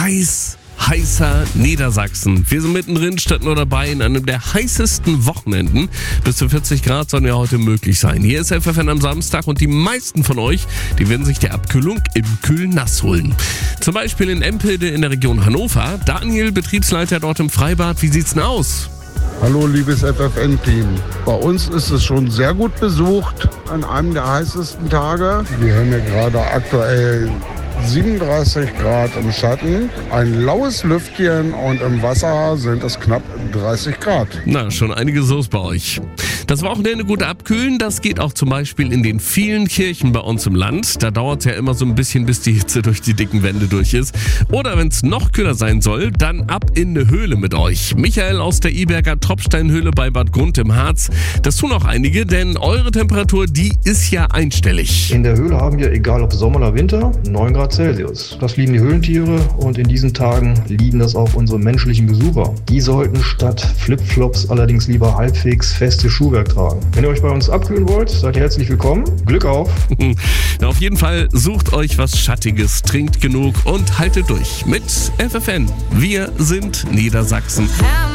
heißer Niedersachsen. Wir sind mittendrin, statt nur dabei in einem der heißesten Wochenenden. Bis zu 40 Grad sollen ja heute möglich sein. Hier ist FFN am Samstag und die meisten von euch, die werden sich die Abkühlung im Kühlnass holen. Zum Beispiel in Empelde in der Region Hannover. Daniel, Betriebsleiter dort im Freibad. Wie sieht's denn aus? Hallo liebes FFN-Team. Bei uns ist es schon sehr gut besucht an einem der heißesten Tage. Wir haben ja gerade aktuell 37 Grad im Schatten, ein laues Lüftchen und im Wasser sind es knapp 30 Grad. Na, schon einiges los bei euch. Das Wochenende gut abkühlen, das geht auch zum Beispiel in den vielen Kirchen bei uns im Land. Da dauert es ja immer so ein bisschen, bis die Hitze durch die dicken Wände durch ist. Oder wenn es noch kühler sein soll, dann ab in eine Höhle mit euch. Michael aus der Iberger Tropfsteinhöhle bei Bad Grund im Harz. Das tun auch einige, denn eure Temperatur, die ist ja einstellig. In der Höhle haben wir, egal ob Sommer oder Winter, 9 Grad Celsius. Das lieben die Höhlentiere und in diesen Tagen lieben das auch unsere menschlichen Besucher. Die sollten statt Flipflops allerdings lieber halbwegs feste Schuhwerk tragen. Wenn ihr euch bei uns abkühlen wollt, seid ihr herzlich willkommen. Glück auf! Na, auf jeden Fall sucht euch was Schattiges, trinkt genug und haltet durch mit FFN. Wir sind Niedersachsen.